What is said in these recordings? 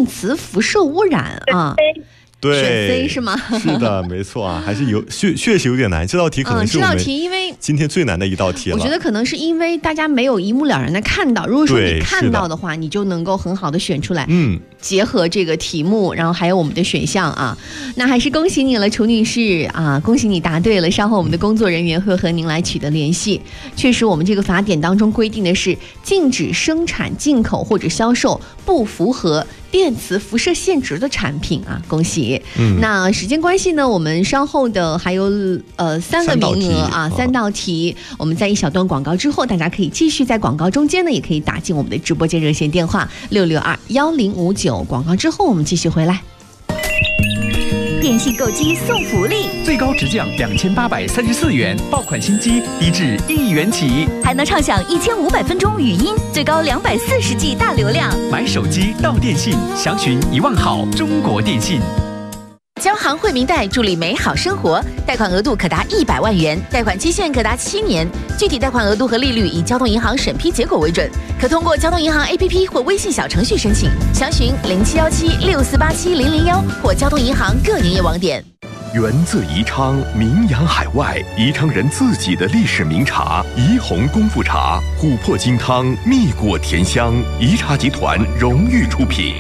电磁辐射污染啊。 对， 选 C 是吗？ 是的，没错啊，还是确实有点难。这道题可能是我们今天最难的一道题了。 我觉得可能是因为大家没有一目了然的看到，如果说你看到的话，你就能够很好的选出来。结合这个题目，然后还有我们的选项啊，那还是恭喜你了，楚女士啊，恭喜你答对了。稍后我们的工作人员会和您来取得联系。确实，我们这个法典当中规定的是禁止生产、进口或者销售不符合电磁辐射限值的产品啊，恭喜。那时间关系呢，我们稍后的还有3个名额啊，3道题，我们在一小段广告之后，大家可以继续在广告中间呢，也可以打进我们的直播间热线电话6621059。广告之后我们继续回来。 电信购机送福利， 最高直降2834元，爆款新机低至1元起， 还能畅享1500分钟语音，最高240G 大流量。 买手机到电信，详询1万好中国电信。 交行惠民贷助力美好生活，贷款额度可达100万元，贷款期限可达7年，具体贷款额度和利率以交通银行审批结果为准，可通过交通银行 APP 或微信小程序申请，详询071764870001或交通银行各营业网点。 源自宜昌，名扬海外，宜昌人自己的历史名茶宜红功夫茶，琥珀金汤，蜜果甜香，宜茶集团荣誉出品。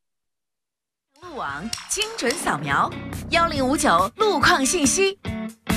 路网精准扫描，1059路况信息。